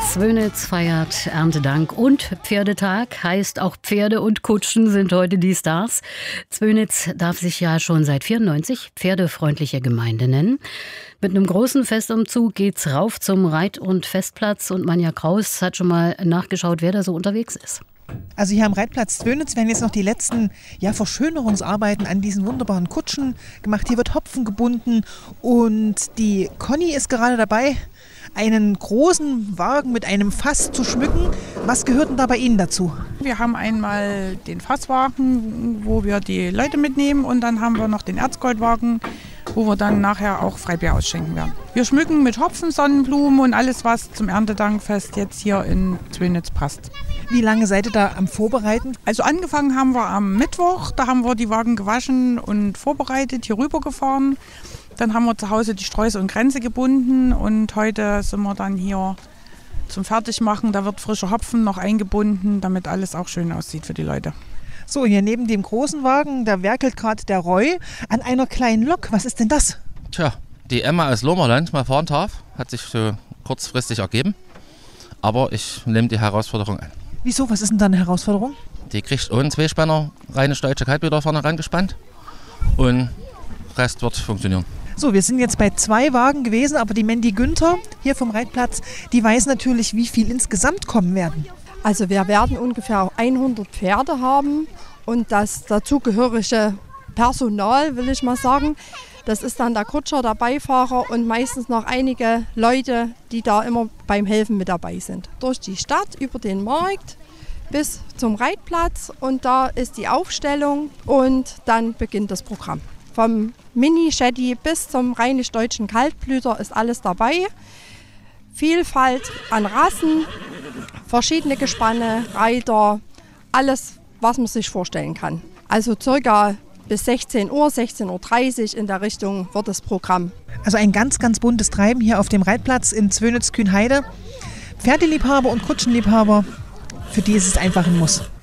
Zwönitz feiert Erntedank und Pferdetag, heißt auch Pferde und Kutschen sind heute die Stars. Zwönitz darf sich ja schon seit 1994 pferdefreundliche Gemeinde nennen. Mit einem großen Festumzug geht's rauf zum Reit- und Festplatz und Manja Kraus hat schon mal nachgeschaut, wer da so unterwegs ist. Also hier am Reitplatz Zwönitz werden jetzt noch die letzten Verschönerungsarbeiten an diesen wunderbaren Kutschen gemacht. Hier wird Hopfen gebunden und die Conny ist gerade dabei, einen großen Wagen mit einem Fass zu schmücken. Was gehört denn da bei Ihnen dazu? Wir haben einmal den Fasswagen, wo wir die Leute mitnehmen, und dann haben wir noch den Erzgoldwagen, wo wir dann nachher auch Freibier ausschenken werden. Wir schmücken mit Hopfen, Sonnenblumen und alles, was zum Erntedankfest jetzt hier in Zwönitz passt. Wie lange seid ihr da am Vorbereiten? Also angefangen haben wir am Mittwoch, da haben wir die Wagen gewaschen und vorbereitet, hier rüber gefahren. Dann haben wir zu Hause die Sträuße und Kränze gebunden und heute sind wir dann hier zum Fertigmachen. Da wird frischer Hopfen noch eingebunden, damit alles auch schön aussieht für die Leute. So, hier neben dem großen Wagen, da werkelt gerade der Roy an einer kleinen Lok. Was ist denn das? Tja, die Emma aus Lohmerland mal fahren darf, hat sich so kurzfristig ergeben. Aber ich nehme die Herausforderung an. Wieso? Was ist denn da eine Herausforderung? Die kriegt ohne Zweispänner reines deutsche Kaltbieder vorne rangespannt und Rest wird funktionieren. So, wir sind jetzt bei 2 Wagen gewesen, aber die Mandy Günther hier vom Reitplatz, die weiß natürlich, wie viel insgesamt kommen werden. Also wir werden ungefähr 100 Pferde haben und das dazugehörige Personal, will ich mal sagen. Das ist dann der Kutscher, der Beifahrer und meistens noch einige Leute, die da immer beim Helfen mit dabei sind. Durch die Stadt, über den Markt bis zum Reitplatz, und da ist die Aufstellung und dann beginnt das Programm. Vom Mini-Shetty bis zum rheinisch-deutschen Kaltblüter ist alles dabei. Vielfalt an Rassen, verschiedene Gespanne, Reiter, alles, was man sich vorstellen kann. Also circa bis 16 Uhr, 16:30 Uhr in der Richtung wird das Programm. Also ein ganz, ganz buntes Treiben hier auf dem Reitplatz in Zwönitz-Kühnheide. Pferdeliebhaber und Kutschenliebhaber, für die ist es einfach ein Muss.